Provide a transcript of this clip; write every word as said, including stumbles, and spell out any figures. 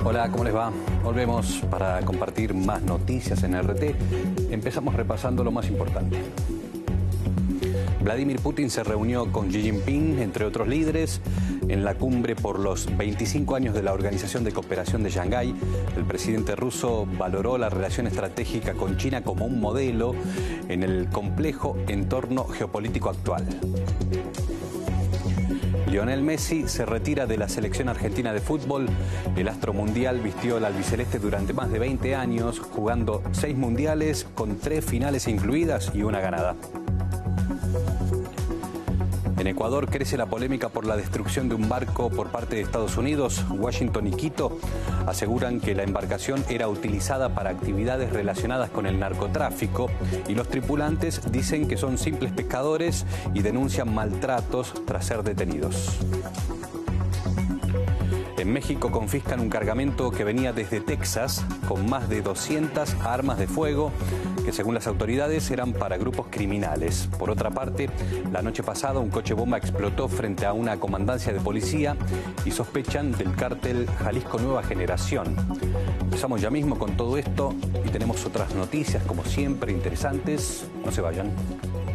Hola, ¿cómo les va? Volvemos para compartir más noticias en R T. Empezamos repasando lo más importante. Vladimir Putin se reunió con Xi Jinping, entre otros líderes, en la cumbre por los veinticinco años de la Organización de Cooperación de Shanghái. El presidente ruso valoró la relación estratégica con China como un modelo en el complejo entorno geopolítico actual. Lionel Messi se retira de la selección argentina de fútbol. El astro mundial vistió el albiceleste durante más de veinte años, jugando seis mundiales con tres finales incluidas y una ganada. En Ecuador crece la polémica por la destrucción de un barco por parte de Estados Unidos. Washington y Quito aseguran que la embarcación era utilizada para actividades relacionadas con el narcotráfico y los tripulantes dicen que son simples pescadores y denuncian maltratos tras ser detenidos. En México confiscan un cargamento que venía desde Texas con más de doscientas armas de fuego que, según las autoridades, eran para grupos criminales. Por otra parte, la noche pasada un coche bomba explotó frente a una comandancia de policía y sospechan del cártel Jalisco Nueva Generación. Empezamos ya mismo con todo esto y tenemos otras noticias, como siempre, interesantes. No se vayan.